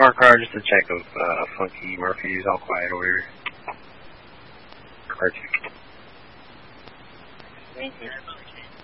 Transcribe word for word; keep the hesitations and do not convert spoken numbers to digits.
Smart car, just a check of uh, Funky Murphy's All Quiet Order. Car two.